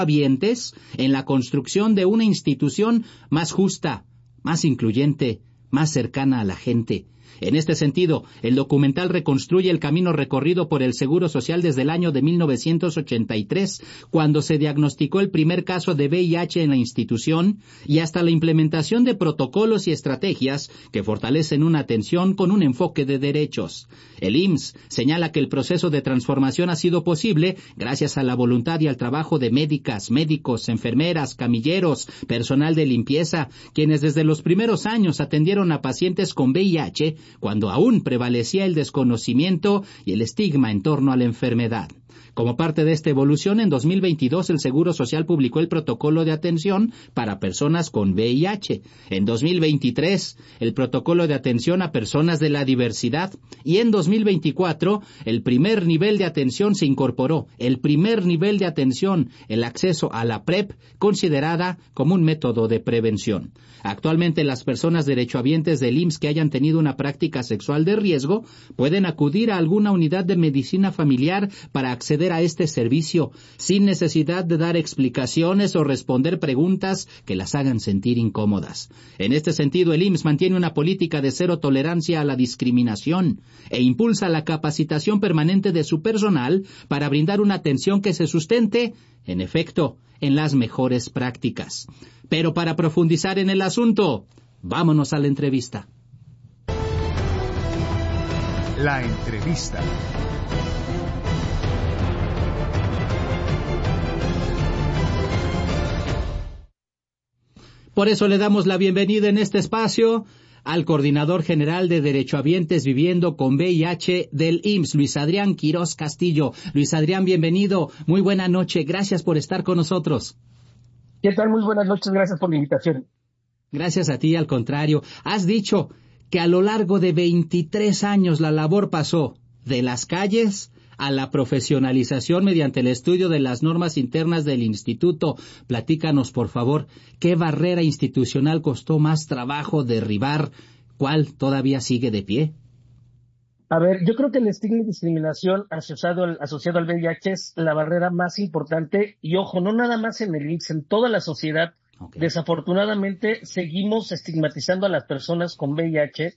derechohabientes en la construcción de una institución más justa, más incluyente, más cercana a la gente. En este sentido, el documental reconstruye el camino recorrido por el Seguro Social desde el año de 1983, cuando se diagnosticó el primer caso de VIH en la institución, y hasta la implementación de protocolos y estrategias que fortalecen una atención con un enfoque de derechos. El IMSS señala que el proceso de transformación ha sido posible gracias a la voluntad y al trabajo de médicas, médicos, enfermeras, camilleros, personal de limpieza, quienes desde los primeros años atendieron a pacientes con VIH cuando aún prevalecía el desconocimiento y el estigma en torno a la enfermedad. Como parte de esta evolución, en 2022 el Seguro Social publicó el protocolo de atención para personas con VIH. En 2023, el protocolo de atención a personas de la diversidad. Y en 2024, el primer nivel de atención se incorporó. El primer nivel de atención, el acceso a la PrEP, considerada como un método de prevención. Actualmente, las personas derechohabientes del IMSS que hayan tenido una práctica sexual de riesgo pueden acudir a alguna unidad de medicina familiar para acceder a este servicio, sin necesidad de dar explicaciones o responder preguntas que las hagan sentir incómodas. En este sentido, el IMSS mantiene una política de cero tolerancia a la discriminación e impulsa la capacitación permanente de su personal para brindar una atención que se sustente, en efecto, en las mejores prácticas. Pero para profundizar en el asunto, vámonos a la entrevista. La entrevista. Por eso le damos la bienvenida en este espacio al coordinador general de derechohabientes viviendo con VIH del IMSS, Luis Adrián Quirós Castillo. Luis Adrián, bienvenido. Muy buena noche. Gracias por estar con nosotros. ¿Qué tal? Muy buenas noches. Gracias por la invitación. Gracias a ti, al contrario. Has dicho que a lo largo de 23 años la labor pasó de las calles a la profesionalización mediante el estudio de las normas internas del instituto. Platícanos, por favor, ¿qué barrera institucional costó más trabajo derribar? ¿Cuál todavía sigue de pie? A ver, yo creo que el estigma y discriminación asociado al VIH es la barrera más importante y, ojo, no nada más en el IMSS, en toda la sociedad. Okay. Desafortunadamente, seguimos estigmatizando a las personas con VIH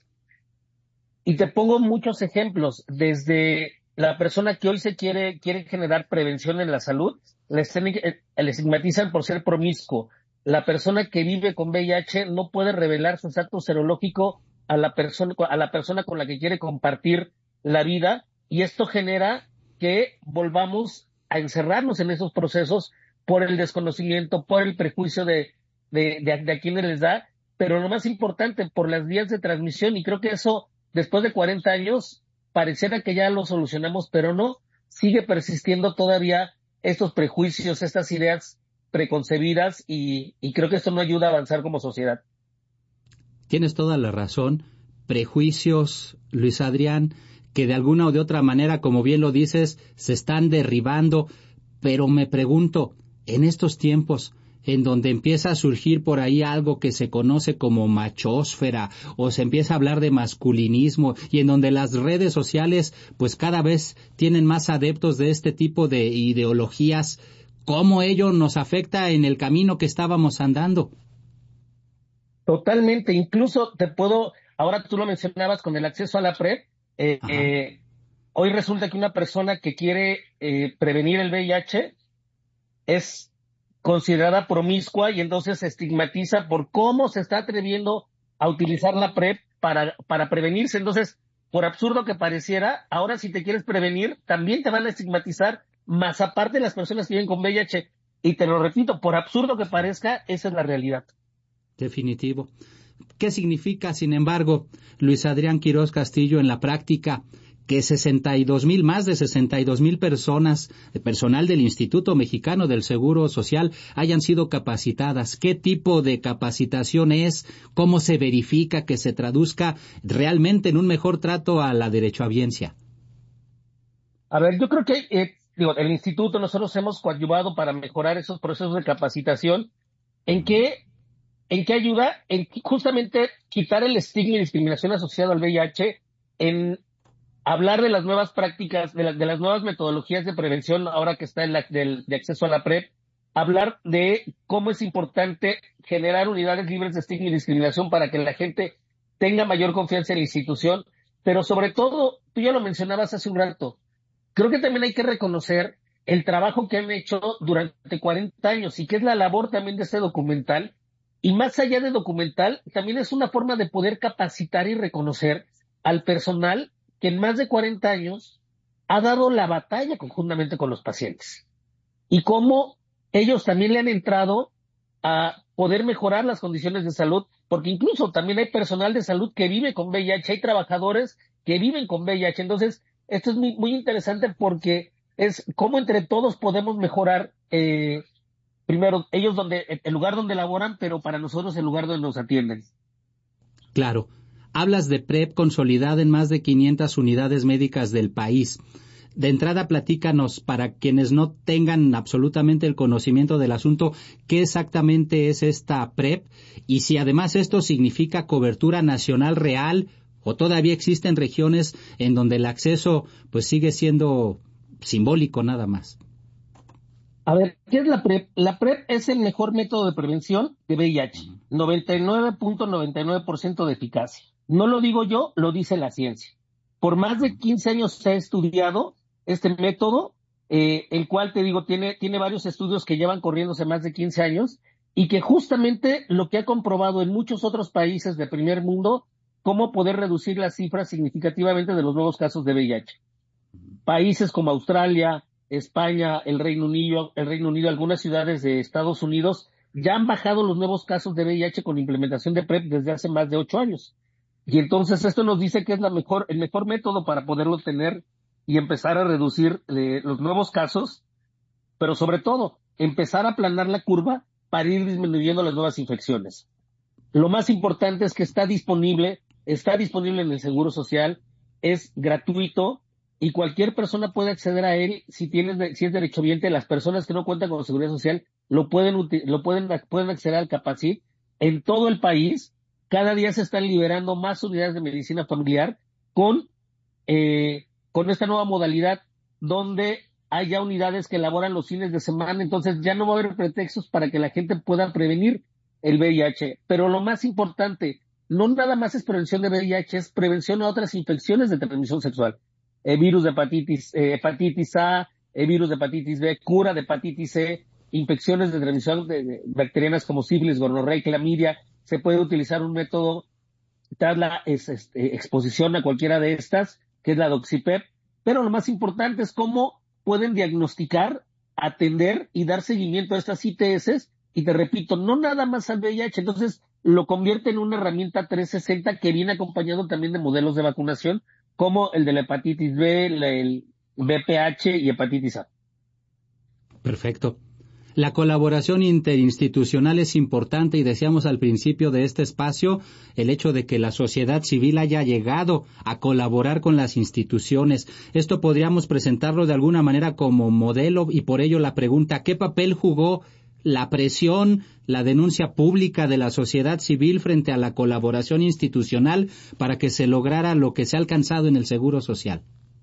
y te pongo muchos ejemplos, desde la persona que hoy quiere generar prevención en la salud, le estigmatizan por ser promiscuo. La persona que vive con VIH no puede revelar su estatus serológico a la persona con la que quiere compartir la vida, y esto genera que volvamos a encerrarnos en esos procesos por el desconocimiento, por el prejuicio de a quienes les da, pero lo más importante, por las vías de transmisión, y creo que eso, después de 40 años, pareciera que ya lo solucionamos, pero no, sigue persistiendo todavía estos prejuicios, estas ideas preconcebidas, y creo que esto no ayuda a avanzar como sociedad. Tienes toda la razón. Prejuicios, Luis Adrián, que de alguna o de otra manera, como bien lo dices, se están derribando. Pero me pregunto, en estos tiempos en donde empieza a surgir por ahí algo que se conoce como machósfera, o se empieza a hablar de masculinismo, y en donde las redes sociales pues cada vez tienen más adeptos de este tipo de ideologías, ¿cómo ello nos afecta en el camino que estábamos andando? Totalmente, incluso ahora tú lo mencionabas con el acceso a la PrEP, hoy resulta que una persona que quiere prevenir el VIH es considerada promiscua y entonces se estigmatiza por cómo se está atreviendo a utilizar la PrEP para prevenirse. Entonces, por absurdo que pareciera, ahora si te quieres prevenir, también te van a estigmatizar, más aparte de las personas que viven con VIH. Y te lo repito, por absurdo que parezca, esa es la realidad. Definitivo. ¿Qué significa, sin embargo, Luis Adrián Quirós Castillo, en la práctica, que más de 62,000 personas de personal del Instituto Mexicano del Seguro Social hayan sido capacitadas? ¿Qué tipo de capacitación es? ¿Cómo se verifica que se traduzca realmente en un mejor trato a la derechohabiencia? A ver, yo creo que el instituto, nosotros hemos coadyuvado para mejorar esos procesos de capacitación. ¿En qué ayuda? En justamente quitar el estigma y discriminación asociado al VIH, en hablar de las nuevas prácticas, de las nuevas metodologías de prevención, ahora que está de acceso a la PrEP, hablar de cómo es importante generar unidades libres de estigma y discriminación para que la gente tenga mayor confianza en la institución, pero sobre todo, tú ya lo mencionabas hace un rato, creo que también hay que reconocer el trabajo que han hecho durante 40 años y que es la labor también de este documental. Y más allá de documental, también es una forma de poder capacitar y reconocer al personal que en más de 40 años ha dado la batalla conjuntamente con los pacientes. Y cómo ellos también le han entrado a poder mejorar las condiciones de salud, porque incluso también hay personal de salud que vive con VIH, hay trabajadores que viven con VIH. Entonces, esto es muy, muy interesante porque es cómo entre todos podemos mejorar, primero, ellos el lugar donde laboran, pero para nosotros el lugar donde nos atienden. Claro. Hablas de PrEP consolidada en más de 500 unidades médicas del país. De entrada, platícanos, para quienes no tengan absolutamente el conocimiento del asunto, qué exactamente es esta PrEP y si además esto significa cobertura nacional real o todavía existen regiones en donde el acceso pues sigue siendo simbólico nada más. A ver, ¿qué es la PrEP? La PrEP es el mejor método de prevención de VIH, 99.99% de eficacia. No lo digo yo, lo dice la ciencia. Por más de 15 años se ha estudiado este método, el cual te digo, tiene varios estudios que llevan corriéndose más de 15 años y que justamente lo que ha comprobado en muchos otros países de primer mundo, cómo poder reducir las cifras significativamente de los nuevos casos de VIH. Países como Australia, España, el Reino Unido, algunas ciudades de Estados Unidos ya han bajado los nuevos casos de VIH con implementación de PrEP desde hace más de 8 años. Y entonces esto nos dice que es el mejor método para poderlo tener y empezar a reducir los nuevos casos, pero sobre todo empezar a aplanar la curva para ir disminuyendo las nuevas infecciones. Lo más importante es que está disponible en el Seguro Social, es gratuito y cualquier persona puede acceder a él si es derechohabiente. Las personas que no cuentan con Seguridad Social pueden acceder al Capacit en todo el país. Cada día se están liberando más unidades de medicina familiar con esta nueva modalidad donde hay ya unidades que elaboran los fines de semana, entonces ya no va a haber pretextos para que la gente pueda prevenir el VIH. Pero lo más importante, no nada más es prevención de VIH, es prevención a otras infecciones de transmisión sexual. Virus de hepatitis A, virus de hepatitis B, cura de hepatitis C, infecciones de transmisión de bacterianas como sífilis, gonorrea y clamidia. Se puede utilizar un método tras la exposición a cualquiera de estas, que es la doxipep, pero lo más importante es cómo pueden diagnosticar, atender y dar seguimiento a estas ITS, y te repito, no nada más al VIH, entonces lo convierte en una herramienta 360 que viene acompañado también de modelos de vacunación, como el de la hepatitis B, el VPH y hepatitis A. Perfecto. La colaboración interinstitucional es importante y decíamos al principio de este espacio el hecho de que la sociedad civil haya llegado a colaborar con las instituciones. Esto podríamos presentarlo de alguna manera como modelo y por ello la pregunta, ¿qué papel jugó la presión, la denuncia pública de la sociedad civil frente a la colaboración institucional para que se lograra lo que se ha alcanzado en el Seguro Social?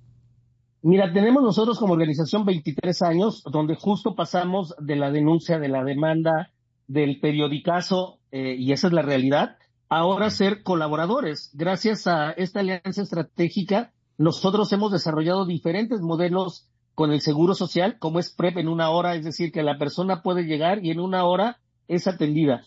Mira, tenemos nosotros como organización 23 años, donde justo pasamos de la denuncia, de la demanda, del periodicazo, y esa es la realidad, ahora ser colaboradores. Gracias a esta alianza estratégica, nosotros hemos desarrollado diferentes modelos con el Seguro Social, como es PrEP en una hora, es decir, que la persona puede llegar y en una hora es atendida.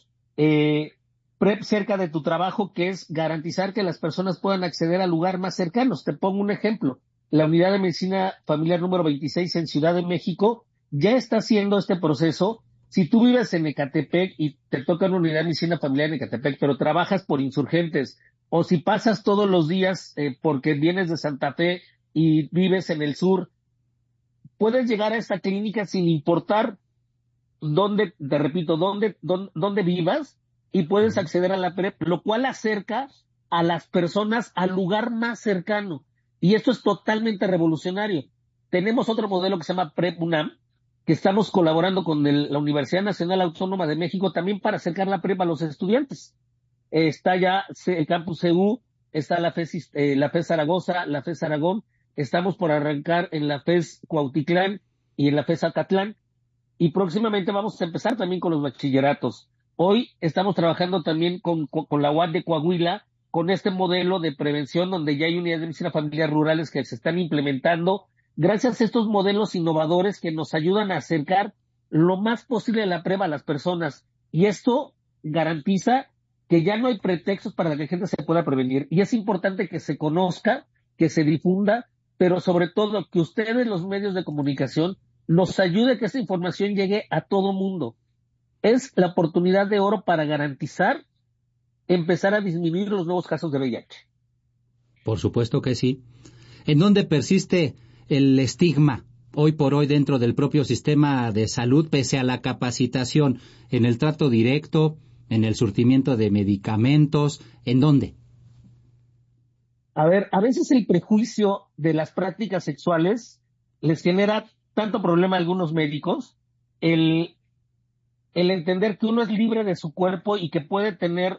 PrEP cerca de tu trabajo, que es garantizar que las personas puedan acceder al lugar más cercano. Te pongo un ejemplo. La unidad de medicina familiar número 26 en Ciudad de México ya está haciendo este proceso. Si tú vives en Ecatepec y te toca una unidad de medicina familiar en Ecatepec, pero trabajas por Insurgentes, o si pasas todos los días porque vienes de Santa Fe y vives en el sur, puedes llegar a esta clínica sin importar dónde, te repito, dónde vivas, y puedes acceder a la PrEP, lo cual acerca a las personas al lugar más cercano. Y esto es totalmente revolucionario. Tenemos otro modelo que se llama PrEP UNAM, que estamos colaborando con la Universidad Nacional Autónoma de México también para acercar la PrEP a los estudiantes. Está ya el Campus CU, está la FES Zaragoza, la FES Aragón, estamos por arrancar en la FES Cuautitlán y en la FES Acatlán. y próximamente vamos a empezar también con los bachilleratos. Hoy estamos trabajando también con la UAT de Coahuila, con este modelo de prevención donde ya hay unidades de medicina familiar rurales que se están implementando, gracias a estos modelos innovadores que nos ayudan a acercar lo más posible la prueba a las personas. Y esto garantiza que ya no hay pretextos para que la gente se pueda prevenir. Y es importante que se conozca, que se difunda, pero sobre todo que ustedes, los medios de comunicación, nos ayude a que esta información llegue a todo mundo. Es la oportunidad de oro para garantizar empezar a disminuir los nuevos casos de VIH. Por supuesto que sí. ¿En dónde persiste el estigma hoy por hoy dentro del propio sistema de salud, pese a la capacitación, en el trato directo, en el surtimiento de medicamentos? ¿En dónde? A ver, a veces el prejuicio de las prácticas sexuales les genera tanto problema a algunos médicos, el entender que uno es libre de su cuerpo y que puede tener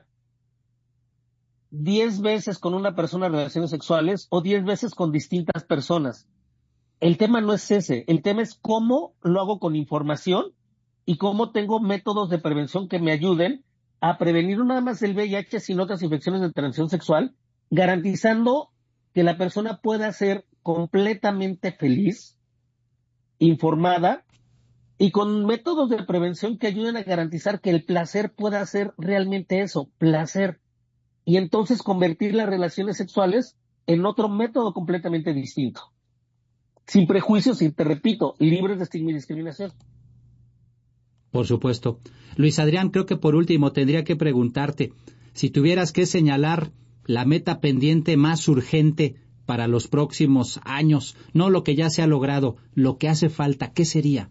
10 veces con una persona relaciones sexuales o 10 veces con distintas personas. El tema no es ese, el tema es cómo lo hago con información y cómo tengo métodos de prevención que me ayuden a prevenir no nada más el VIH, sino otras infecciones de transmisión sexual, garantizando que la persona pueda ser completamente feliz, informada y con métodos de prevención que ayuden a garantizar que el placer pueda ser realmente eso, placer, y entonces convertir las relaciones sexuales en otro método completamente distinto. Sin prejuicios y, te repito, libres de estigma y discriminación. Por supuesto. Luis Adrián, creo que por último tendría que preguntarte, si tuvieras que señalar la meta pendiente más urgente para los próximos años, no lo que ya se ha logrado, lo que hace falta, ¿qué sería?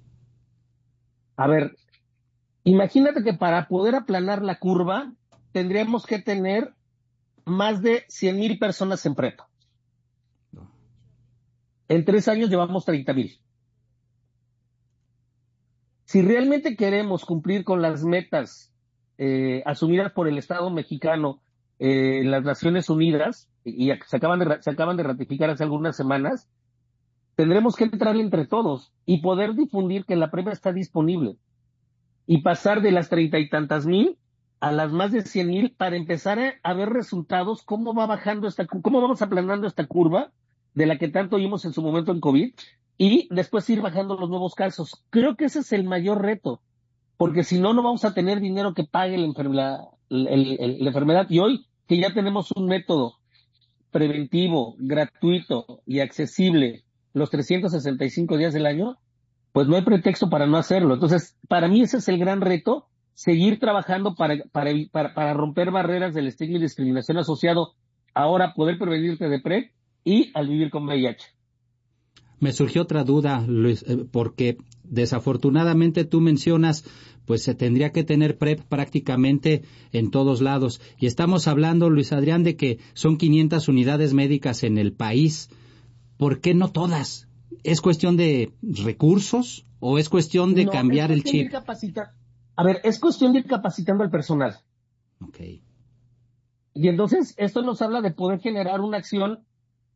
A ver, imagínate que para poder aplanar la curva tendríamos que tener más de 100,000 personas en prepa. En 3 años llevamos 30,000. Si realmente queremos cumplir con las metas asumidas por el Estado mexicano en las Naciones Unidas, y se acaban de ratificar hace algunas semanas, tendremos que entrar entre todos y poder difundir que la prueba está disponible y pasar de las 30 y tantas mil a las más de 100,000 para empezar a ver resultados, cómo va bajando cómo vamos aplanando esta curva de la que tanto oímos en su momento en COVID, y después ir bajando los nuevos casos. Creo que ese es el mayor reto, porque si no, no vamos a tener dinero que pague la enfermedad. Y hoy que ya tenemos un método preventivo, gratuito y accesible los 365 días del año, pues no hay pretexto para no hacerlo. Entonces, para mí ese es el gran reto, seguir trabajando para romper barreras del estigma y discriminación asociado ahora a poder prevenirte de PrEP y al vivir con VIH. Me surgió otra duda, Luis, porque desafortunadamente tú mencionas, pues se tendría que tener PrEP prácticamente en todos lados. Y estamos hablando, Luis Adrián, de que son 500 unidades médicas en el país. ¿Por qué no todas? ¿Es cuestión de recursos o es cuestión de cambiar el chip? A ver, es cuestión de ir capacitando al personal. Okay. Y entonces esto nos habla de poder generar una acción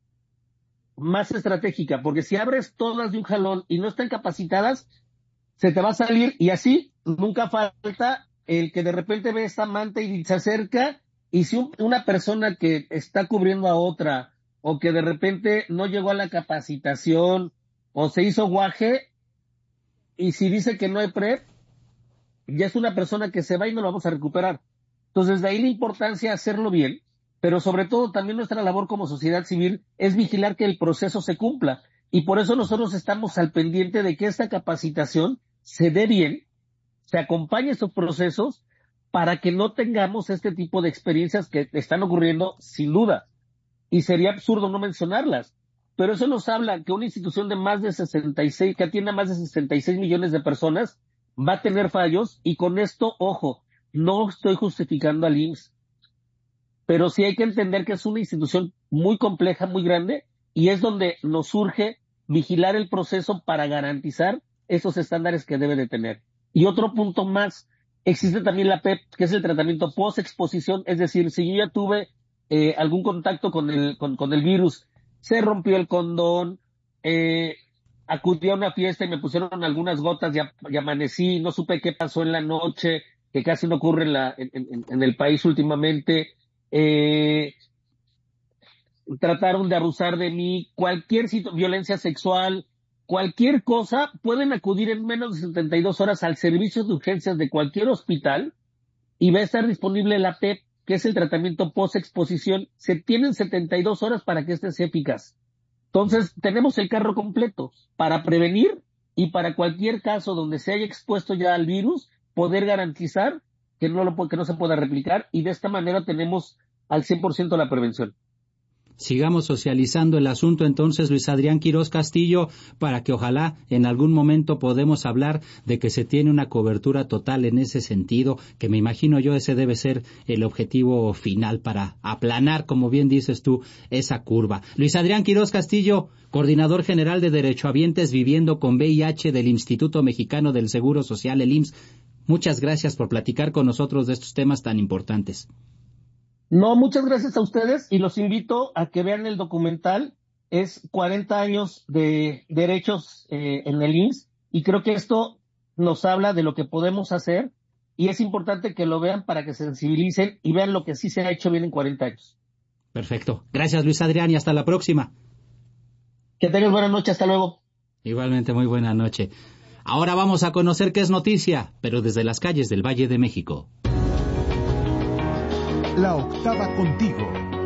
más estratégica, porque si abres todas de un jalón y no están capacitadas, se te va a salir, y así nunca falta el que de repente ve esta manta y se acerca, y si una persona que está cubriendo a otra, o que de repente no llegó a la capacitación, o se hizo guaje, y si dice que no hay PrEP, ya es una persona que se va y no lo vamos a recuperar. Entonces, de ahí la importancia de hacerlo bien, pero sobre todo también nuestra labor como sociedad civil es vigilar que el proceso se cumpla. Y por eso nosotros estamos al pendiente de que esta capacitación se dé bien, se acompañe estos procesos para que no tengamos este tipo de experiencias que están ocurriendo sin duda. Y sería absurdo no mencionarlas. Pero eso nos habla que una institución de más de 66, que atiende a más de 66 millones de personas, va a tener fallos, y con esto, ojo, no estoy justificando al IMSS, pero sí hay que entender que es una institución muy compleja, muy grande, y es donde nos surge vigilar el proceso para garantizar esos estándares que debe de tener. Y otro punto más, existe también la PEP, que es el tratamiento post-exposición, es decir, si yo ya tuve algún contacto con el virus, se rompió el condón, acudí a una fiesta y me pusieron algunas gotas y amanecí, no supe qué pasó en la noche, que casi no ocurre en el país últimamente. Trataron de abusar de mí, violencia sexual, cualquier cosa, pueden acudir en menos de 72 horas al servicio de urgencias de cualquier hospital y va a estar disponible la PEP, que es el tratamiento post-exposición. Se tienen 72 horas para que este sea eficaz. Entonces, tenemos el carro completo para prevenir y para cualquier caso donde se haya expuesto ya al virus, poder garantizar que no se pueda replicar, y de esta manera tenemos al 100% la prevención. Sigamos socializando el asunto entonces, Luis Adrián Quirós Castillo, para que ojalá en algún momento podemos hablar de que se tiene una cobertura total en ese sentido, que me imagino yo ese debe ser el objetivo final para aplanar, como bien dices tú, esa curva. Luis Adrián Quirós Castillo, coordinador general de derechohabientes viviendo con VIH del Instituto Mexicano del Seguro Social, el IMSS, muchas gracias por platicar con nosotros de estos temas tan importantes. No, muchas gracias a ustedes y los invito a que vean el documental. Es 40 años de derechos en el IMSS, y creo que esto nos habla de lo que podemos hacer, y es importante que lo vean para que se sensibilicen y vean lo que sí se ha hecho bien en 40 años. Perfecto. Gracias, Luis Adrián, y hasta la próxima. Que tengas buena noche, hasta luego. Igualmente, muy buena noche. Ahora vamos a conocer qué es noticia, pero desde las calles del Valle de México. La octava contigo.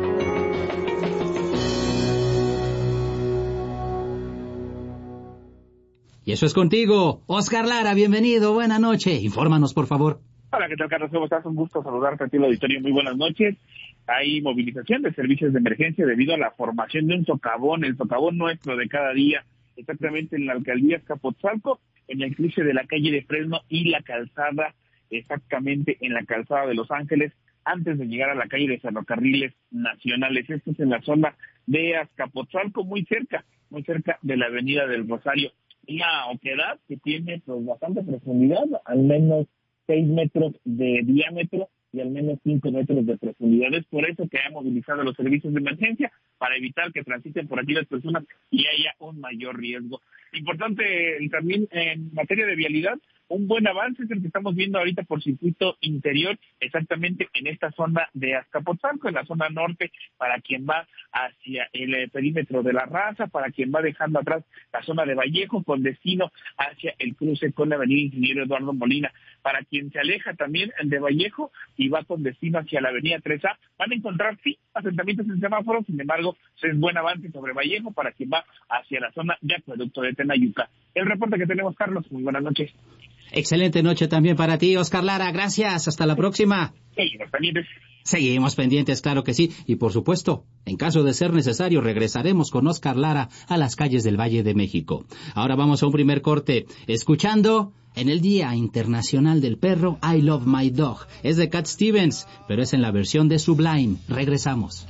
Y eso es contigo. Oscar Lara, bienvenido, buena noche. Infórmanos, por favor. Hola, ¿qué tal, Carlos? ¿Cómo estás? Un gusto saludarte a ti, el auditorio. Muy buenas noches. Hay movilización de servicios de emergencia debido a la formación de un socavón, el socavón nuestro de cada día, exactamente en la alcaldía Azcapotzalco, en el cruce de la calle de Fresno y la calzada, exactamente en la calzada de Los Ángeles, antes de llegar a la calle de Ferrocarriles Nacionales. Esto es en la zona de Azcapotzalco, muy cerca de la avenida del Rosario. Una oquedad que tiene pues bastante profundidad, al menos 6 metros de diámetro y al menos 5 metros de profundidad. Es por eso que ha movilizado los servicios de emergencia, para evitar que transiten por aquí las personas y haya un mayor riesgo. Importante también en materia de vialidad, un buen avance es el que estamos viendo ahorita por circuito interior, exactamente en esta zona de Azcapotzalco, en la zona norte, para quien va hacia el perímetro de La Raza, para quien va dejando atrás la zona de Vallejo, con destino hacia el cruce con la avenida Ingeniero Eduardo Molina. Para quien se aleja también de Vallejo y va con destino hacia la avenida 3A, van a encontrar, sí, asentamientos en semáforos, sin embargo, es buen avance sobre Vallejo para quien va hacia la zona de Acueducto de Tenayuca. El reporte que tenemos, Carlos. Muy buenas noches. Excelente noche también para ti, Oscar Lara. Gracias. Hasta la próxima. Seguimos pendientes. Seguimos pendientes, claro que sí. Y por supuesto, en caso de ser necesario, regresaremos con Oscar Lara a las calles del Valle de México. Ahora vamos a un primer corte. Escuchando en el Día Internacional del Perro, I Love My Dog. Es de Cat Stevens, pero es en la versión de Sublime. Regresamos.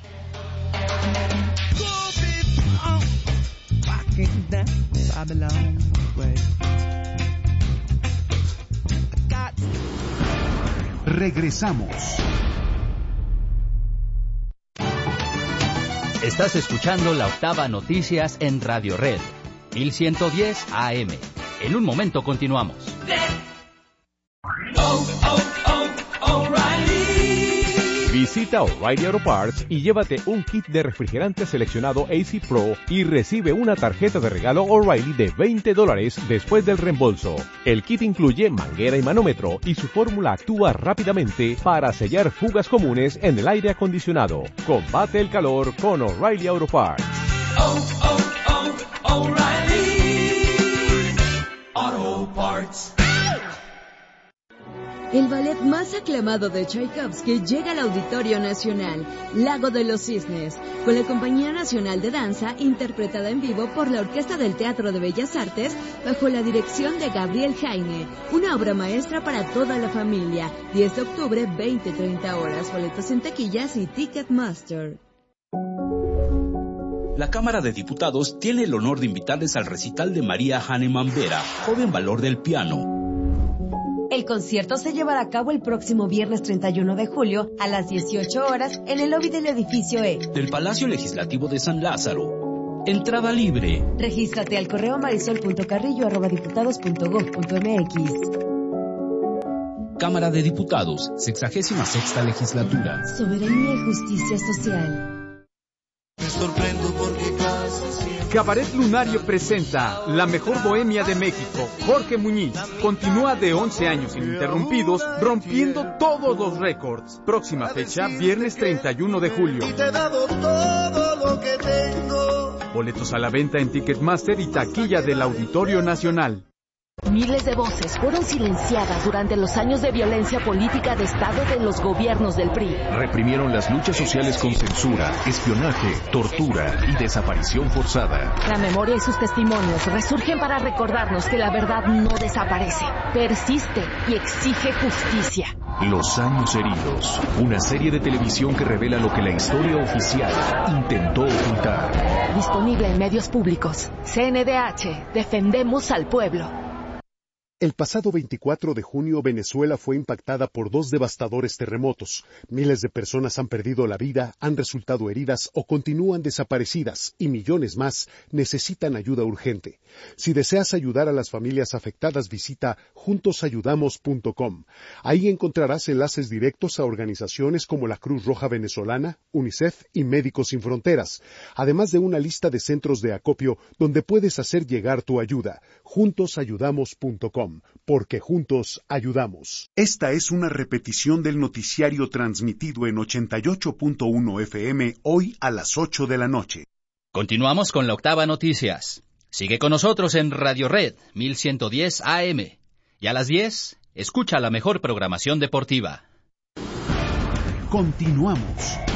Regresamos. Estás escuchando La Octava Noticias en Radio Red, 1110 AM. En un momento continuamos. Visita O'Reilly Auto Parts y llévate un kit de refrigerante seleccionado AC Pro y recibe una tarjeta de regalo O'Reilly de $20 después del reembolso. El kit incluye manguera y manómetro y su fórmula actúa rápidamente para sellar fugas comunes en el aire acondicionado. Combate el calor con O'Reilly Auto Parts. O'Reilly Auto Parts. El ballet más aclamado de Tchaikovsky llega al Auditorio Nacional, Lago de los Cisnes, con la Compañía Nacional de Danza, interpretada en vivo por la Orquesta del Teatro de Bellas Artes, bajo la dirección de Gabriel Jaime. Una obra maestra para toda la familia. 10 de octubre, 20-30 horas. Boletos en taquillas y Ticketmaster. La Cámara de Diputados tiene el honor de invitarles al recital de María Hahnemann Vera, joven valor del piano. El concierto se llevará a cabo el próximo viernes 31 de julio a las 18 horas en el lobby del edificio E del Palacio Legislativo de San Lázaro. Entrada libre. Regístrate al correo marisol.carrillo@diputados.gov.mx. Cámara de Diputados, 66ª Legislatura. Soberanía y justicia social. Me sorprendo porque casi siempre... Cabaret Lunario presenta La Mejor Bohemia de México. Jorge Muñiz continúa de 11 años ininterrumpidos, rompiendo todos los récords. Próxima fecha, viernes 31 de julio. Y te he dado todo lo que tengo. Boletos a la venta en Ticketmaster y taquilla del Auditorio Nacional. Miles de voces fueron silenciadas durante los años de violencia política de Estado de los gobiernos del PRI. Reprimieron las luchas sociales con censura, espionaje, tortura y desaparición forzada. La memoria y sus testimonios resurgen para recordarnos que la verdad no desaparece, persiste y exige justicia. Los años heridos, una serie de televisión que revela lo que la historia oficial intentó ocultar. Disponible en medios públicos. CNDH, defendemos al pueblo. El pasado 24 de junio, Venezuela fue impactada por 2 devastadores terremotos. Miles de personas han perdido la vida, han resultado heridas o continúan desaparecidas, y millones más necesitan ayuda urgente. Si deseas ayudar a las familias afectadas, visita juntosayudamos.com. Ahí encontrarás enlaces directos a organizaciones como la Cruz Roja Venezolana, UNICEF y Médicos Sin Fronteras, además de una lista de centros de acopio donde puedes hacer llegar tu ayuda. juntosayudamos.com. Porque juntos ayudamos. Esta es una repetición del noticiario transmitido en 88.1 FM hoy a las 8 de la noche. Continuamos con la Octava Noticias. Sigue con nosotros en Radio Red 1110 AM. Y a las 10, escucha la mejor programación deportiva. Continuamos.